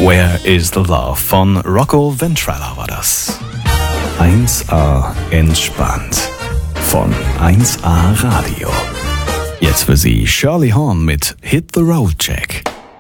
Where is the Love von Rocco Ventrella war das. 1A entspannt von 1A Radio. Jetzt für Sie Shirley Horn mit Hit the Road Jack.